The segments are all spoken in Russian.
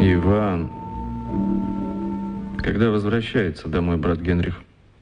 Иван, когда возвращается домой брат Генрих?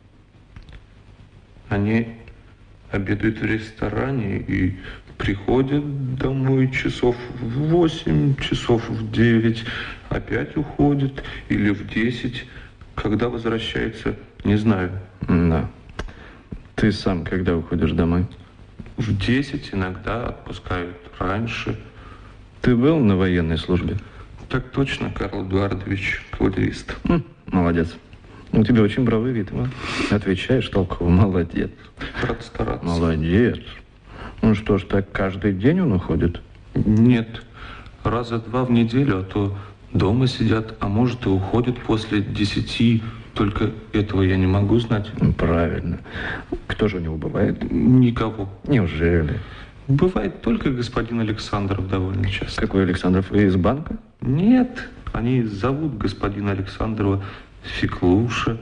Они обедают в ресторане и приходят домой часов в 8, часов в 9, опять уходят, или в 10. Когда возвращается, не знаю. Да. Ты сам когда уходишь домой? В 10, иногда отпускают раньше. Ты был на военной службе? Так точно, Карл Эдуардович, кавалерист. Молодец. У тебя очень бравый вид, Иван. Отвечаешь толково. Молодец. Рад стараться. Молодец. Ну что ж, так каждый день он уходит? Нет. Раза 2 в неделю, а то дома сидят, а может и уходят после 10. Только этого я не могу знать. Правильно. Кто же у него бывает? Никого. Неужели? Бывает только господин Александров довольно часто. Какой Александров? Из банка? Нет. Они зовут господина Александрова Феклуша.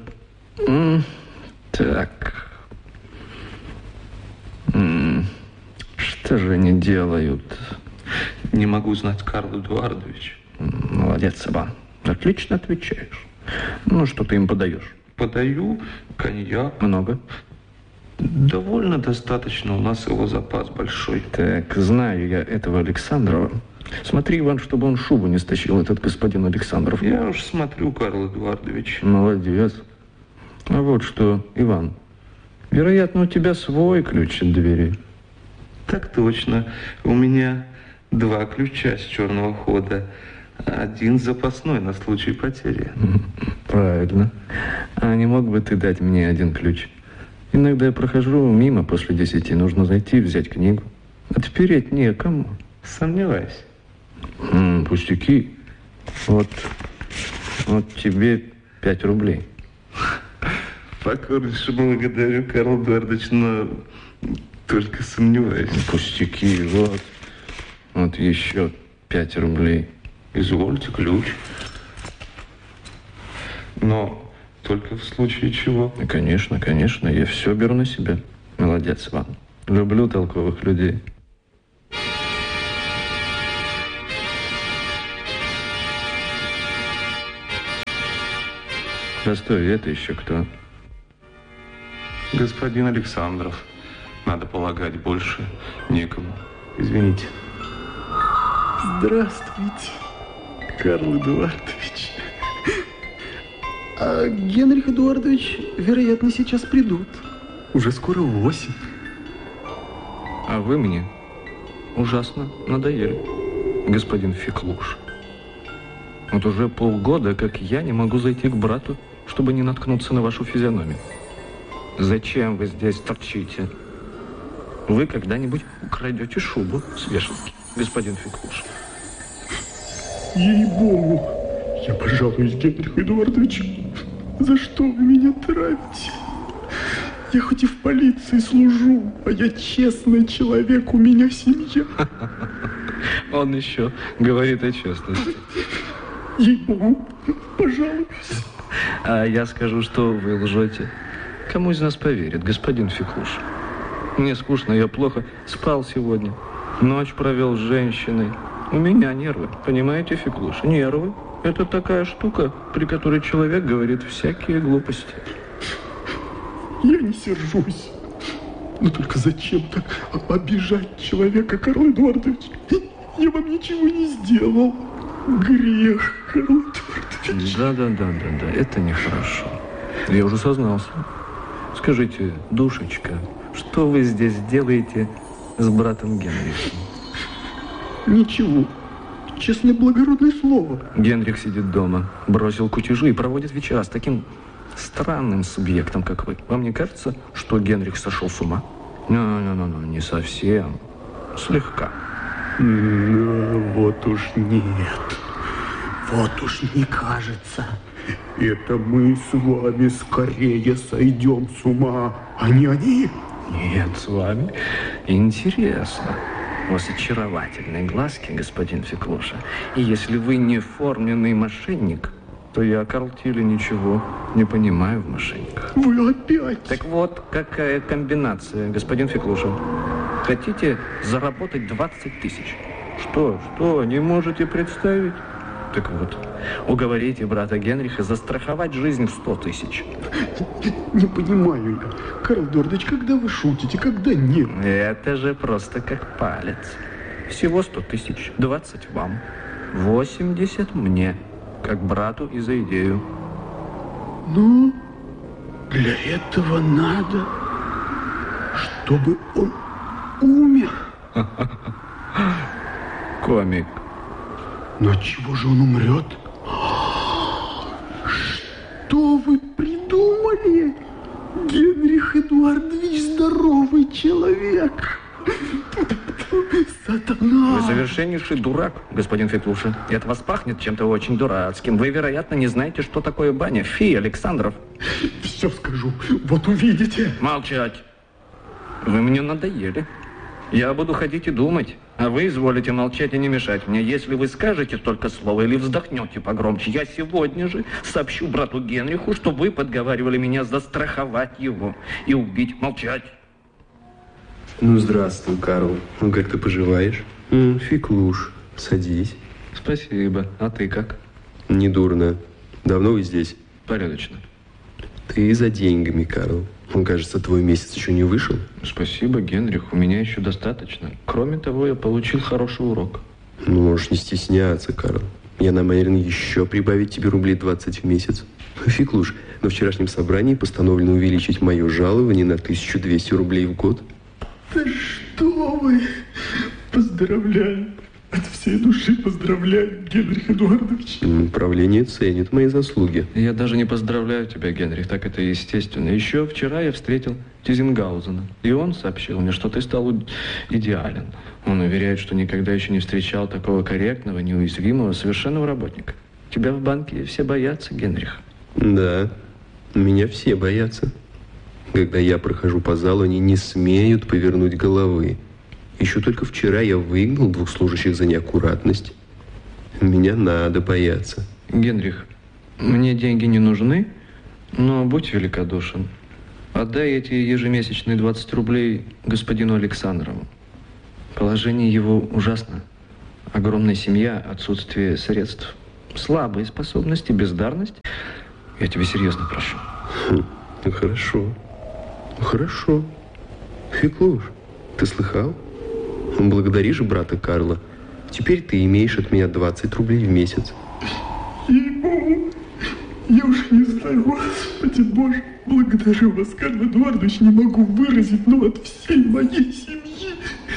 Так. Что же они делают? Не могу знать, Карл Эдуардович. Молодец, Иван. Отлично отвечаешь. Ну, что ты им подаешь? Подаю коньяк. Много? Довольно достаточно. У нас его запас большой. Так, знаю я этого Александрова. Смотри, Иван, чтобы он шубу не стащил, этот господин Александров. Я уж смотрю, Карл Эдуардович. Молодец. А вот что, Иван, вероятно, у тебя свой ключ от двери. Так точно. У меня 2 ключа с черного хода. 1 запасной на случай потери. Правильно. А не мог бы ты дать мне 1 ключ? Иногда я прохожу мимо после 10. Нужно зайти, взять книгу. Отпереть некому. Сомневаюсь. Пустяки. Вот тебе 5 рублей. Покорнейше благодарю, Карл Эдуардович, но только сомневаюсь. Пустяки, вот еще 5 рублей. Извольте ключ. Но только в случае чего. Конечно, я все беру на себя. Молодец, Иван. Люблю толковых людей. Постой, это еще кто? Господин Александров. Надо полагать, больше некому. Извините. Здравствуйте, Карл Эдуардович. А Генрих Эдуардович, вероятно, сейчас придут. Уже скоро 8. А вы мне ужасно надоели, господин Феклуш. Вот уже полгода, как я не могу зайти к брату, чтобы не наткнуться на вашу физиономию. Зачем вы здесь торчите? Вы когда-нибудь украдете шубу с вешалки, господин Феклуш? Ей-богу, я пожалуюсь Генриху Эдуардовичу. За что вы меня травите? Я хоть и в полиции служу, а я честный человек, у меня семья. Он еще говорит о честности. Ей-богу, пожалуюсь. А я скажу, что вы лжете. Кому из нас поверит, господин Феклуш? Мне скучно, я плохо спал сегодня. Ночь провел с женщиной. У меня нервы, понимаете, Феклуш? Нервы – это такая штука, при которой человек говорит всякие глупости. Я не сержусь. Но только зачем так обижать человека, Карл Эдуардович? Я вам ничего не сделал. Грех, Карл Эдуардович. Да, это нехорошо. Я уже сознался. Скажите, душечка, что вы здесь делаете с братом Генрихом? Ничего. Честное благородное слово. Генрих сидит дома, бросил кутежи и проводит вечера с таким странным субъектом, как вы. Вам не кажется, что Генрих сошел с ума? Не совсем. Слегка. Вот уж нет. Вот уж не кажется. Это мы с вами скорее сойдем с ума, а не они. Нет, с вами интересно. У вас очаровательные глазки, господин Феклуша. И если вы не форменный мошенник, то я, Карл Тилли, ничего не понимаю в мошенниках. Вы опять? Так вот, какая комбинация, господин Феклуша. Хотите заработать 20 тысяч? Что, не можете представить? Так вот, уговорите брата Генриха застраховать жизнь в 100 тысяч. Не понимаю я. Карл Эдуардович, когда вы шутите, когда нет? Это же просто как палец. Всего 100 тысяч, 20 вам, 80 мне, как брату и за идею. Ну, для этого надо, чтобы он умер. Комик. Но чего же он умрет? Что вы придумали? Генрих Эдуардович здоровый человек. Сатана! Вы совершеннейший дурак, господин Феклуша. И от вас пахнет чем-то очень дурацким. Вы, вероятно, не знаете, что такое баня. Фи, Александров. Все скажу, вот увидите. Молчать. Вы мне надоели. Я буду ходить и думать, а вы изволите молчать и не мешать мне. Если вы скажете только слово или вздохнете погромче, я сегодня же сообщу брату Генриху, что вы подговаривали меня застраховать его и убить. Молчать. Ну, здравствуй, Карл. Ну, как ты поживаешь? Феклуш, садись. Спасибо. А ты как? Недурно. Давно вы здесь? Порядочно. Ты за деньгами, Карл. Кажется, твой месяц еще не вышел. Спасибо, Генрих. У меня еще достаточно. Кроме того, я получил хороший урок. Ну, можешь не стесняться, Карл. Я намерен еще прибавить тебе рублей 20 в месяц. Феклуш, на вчерашнем собрании постановлено увеличить мое жалование на 1200 рублей в год. Да что вы! Поздравляю. От всей души поздравляю, Генрих Эдуардович. Правление ценит мои заслуги. Я даже не поздравляю тебя, Генрих, так это естественно. Еще вчера я встретил Тизенгаузена, и он сообщил мне, что ты стал идеален. Он уверяет, что никогда еще не встречал такого корректного, неуязвимого, совершенного работника. Тебя в банке все боятся, Генрих. Да, меня все боятся. Когда я прохожу по залу, они не смеют повернуть головы. Еще только вчера я выгнал 2 служащих за неаккуратность. Меня надо бояться. Генрих, мне деньги не нужны, но будь великодушен. Отдай эти ежемесячные 20 рублей господину Александрову. Положение его ужасно. Огромная семья, отсутствие средств, слабые способности, бездарность. Я тебя серьезно прошу. Ну, хорошо. Хорошо. Феклуш, ты слыхал? Благодари же брата Карла. Теперь ты имеешь от меня 20 рублей в месяц. Ей-богу, я уж не знаю, Господи Боже, благодарю вас, Карл Эдуардович, не могу выразить, но от всей моей семьи.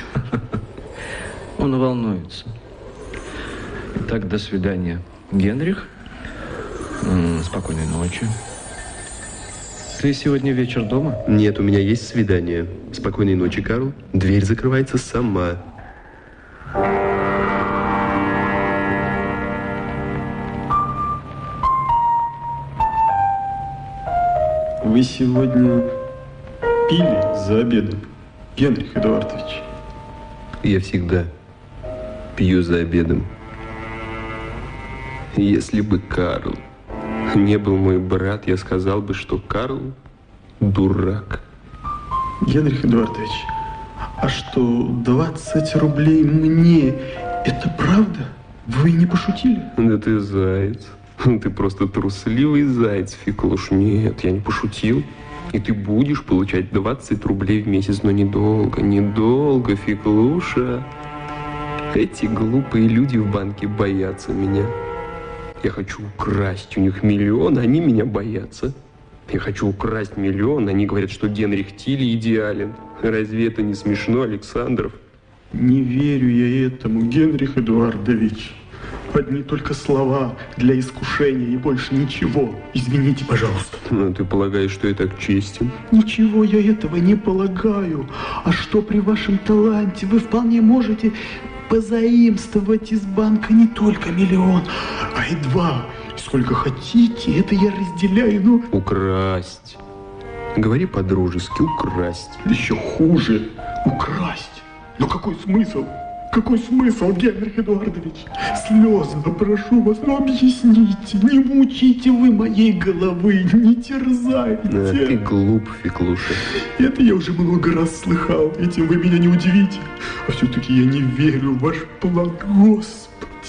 Он волнуется. Итак, до свидания, Генрих. Спокойной ночи. Ты сегодня вечер дома? Нет, у меня есть свидание. Спокойной ночи, Карл. Дверь закрывается сама. Вы сегодня пили за обедом, Генрих Эдуардович? Я всегда пью за обедом. Если бы Карл не был мой брат, я сказал бы, что Карл дурак. Генрих Эдуардович, а что 20 рублей мне, это правда? Вы не пошутили? Да ты заяц. Ты просто трусливый заяц, Феклуш. Нет, я не пошутил. И ты будешь получать 20 рублей в месяц, но недолго, недолго, Феклуша. Эти глупые люди в банке боятся меня. Я хочу украсть у них миллион, они меня боятся. Я хочу украсть 1 миллион, они говорят, что Генрих Тилли идеален. Разве это не смешно, Александров? Не верю я этому, Генрих Эдуардович. Одни только слова для искушения и больше ничего. Извините, пожалуйста. Ну, ты полагаешь, что я так честен? Ничего я этого не полагаю. А что при вашем таланте вы вполне можете позаимствовать из банка не только 1 миллион, а и 2. Сколько хотите, это я разделяю, но... Украсть. Говори по-дружески, украсть. Еще хуже, украсть. Но какой смысл? Какой смысл, Генрих Эдуардович? Слезно прошу вас, ну объясните, не мучите вы моей головы, не терзайте. Ты глуп, Феклуша. Это я уже много раз слыхал, этим вы меня не удивите. А все-таки я не верю в ваш план, Господи.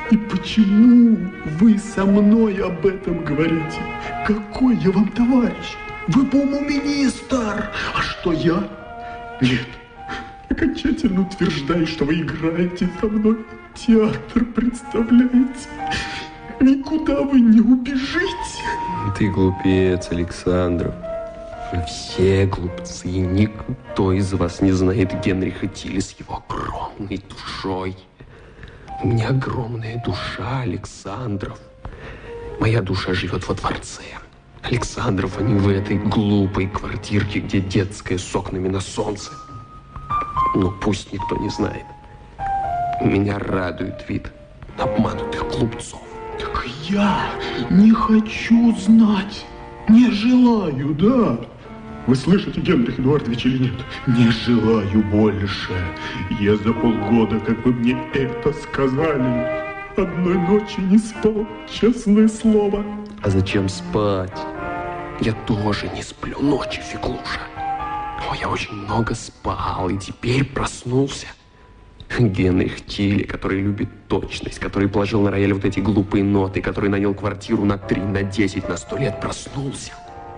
И почему вы со мной об этом говорите? Какой я вам товарищ? Вы, по-моему, министр. А что я? Нет. Окончательно утверждаю, что вы играете со мной. Театр представляете. Никуда вы не убежите. Ты глупец, Александров. Вы все глупцы. Никто из вас не знает Генриха Тилля с его огромной душой. У меня огромная душа, Александров. Моя душа живет во дворце. Александров, а не в этой глупой квартирке, где детская с окнами на солнце. Но пусть никто не знает. Меня радует вид обманутых глупцов. Так я не хочу знать. Не желаю, да. Вы слышите, Генрих Эдуардович, или нет? Не желаю больше. Я за полгода, как вы мне это сказали, одной ночи не спал, честное слово. А зачем спать? Я тоже не сплю ночи, Феклуша. О, я очень много спал и теперь проснулся. Генрих Тиль, который любит точность, который положил на рояль вот эти глупые ноты, который нанял квартиру на 3, на 10, на 100 лет, проснулся.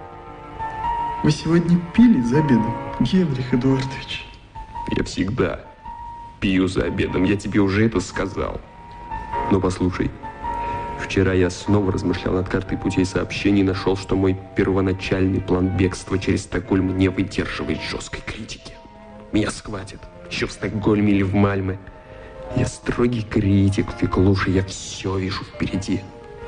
Вы сегодня пили за обедом, Генрих Эдуардович? Я всегда пью за обедом, я тебе уже это сказал. Но послушай, вчера я снова размышлял над картой путей сообщений и нашел, что мой первоначальный план бегства через Стокгольм не выдерживает жесткой критики. Меня схватят еще в Стокгольме или в Мальме. Я строгий критик, Феклуша, я все вижу впереди.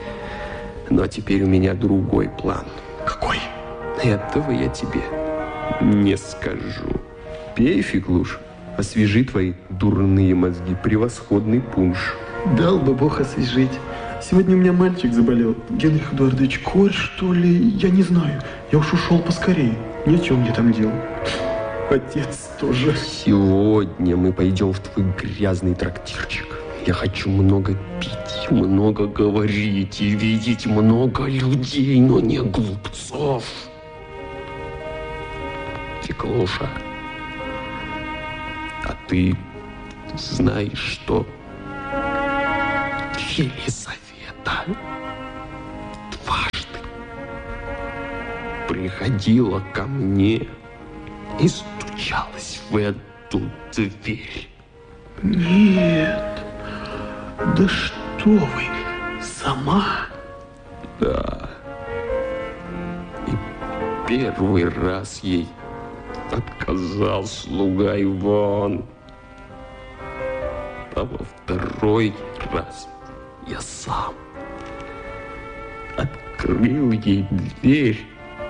Но теперь у меня другой план. Какой? Этого я тебе не скажу. Пей, Феклуш, освежи твои дурные мозги. Превосходный пунш. Дал бы Бог освежить. Сегодня у меня мальчик заболел. Генрих Эдуардович, корь, что ли? Я не знаю. Я уж ушел поскорее. Нечего мне там делать. Отец тоже. Сегодня мы пойдем в твой грязный трактирчик. Я хочу много пить, много говорить и видеть много людей, но не глупцов. Феклуша, а ты знаешь, что Елизавета дважды приходила ко мне и стучалась в эту дверь? Нет. Да что вы, сама? Да. И первый раз ей отказал слуга Иван. А во второй раз я сам открыл ей дверь,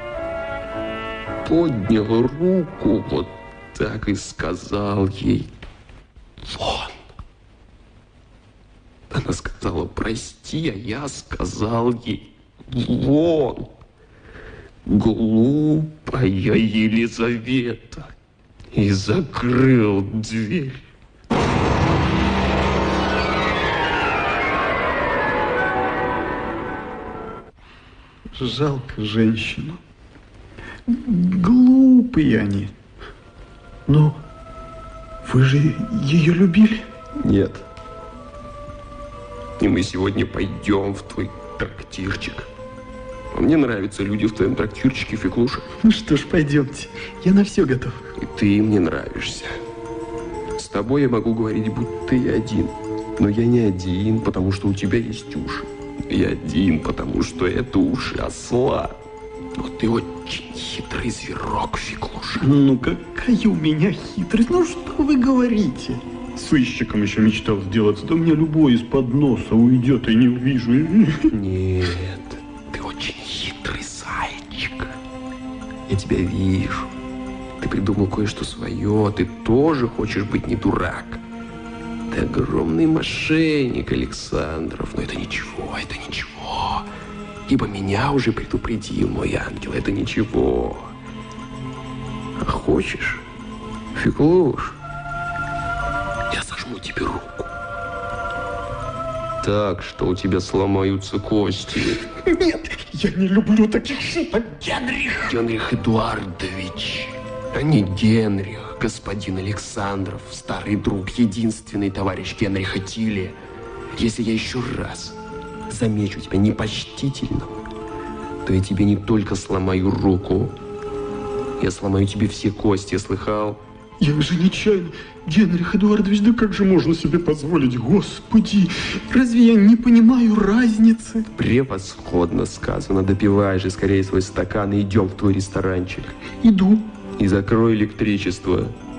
поднял руку вот так и сказал ей: вон. Она сказала: прости, а я сказал ей: вон. Глупая Елизавета. И закрыл дверь. Жалко женщину. Глупые они. Но вы же ее любили? Нет. И мы сегодня пойдем в твой трактирчик. Мне нравятся люди в твоем трактирчике, Феклуша. Ну что ж, пойдемте. Я на все готов. И ты мне нравишься. С тобой я могу говорить, будто я один. Но я не один, потому что у тебя есть уши. Я один, потому что это уши осла. Но ты очень хитрый зверок, Феклуша. Ну, какая у меня хитрость? Ну, что вы говорите? Сыщиком еще мечтал сделаться. Да у меня любой из-под носа уйдет, и не увижу. Нет, ты очень хитрый зайчик. Я тебя вижу. Ты придумал кое-что свое. Ты тоже хочешь быть не дурак. Ты огромный мошенник, Александров. Но это ничего, это ничего. Ибо меня уже предупредил мой ангел. Это ничего. А хочешь, Феклуш, я сожму тебе руку. Так, что у тебя сломаются кости. Нет, я не люблю таких шуток, Генрих. Генрих Эдуардович, а не Генрих, господин Александров, старый друг, единственный товарищ Генриха Тилля. Если я еще раз замечу тебя непочтительным, то я тебе не только сломаю руку, я сломаю тебе все кости, слыхал? Я же нечаянно. Генрих Эдуардович, да как же можно себе позволить? Господи, разве я не понимаю разницы? Превосходно сказано. Допивай же скорее свой стакан и идем в твой ресторанчик. Иду. И закрой электричество.